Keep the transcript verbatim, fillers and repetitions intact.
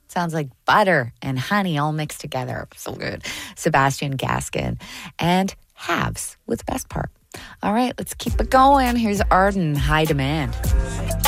Sounds like butter and honey all mixed together. So good. Sebastian Gaskin. And Halves with Best Part. All right, let's keep it going. Here's Arden, High Demand.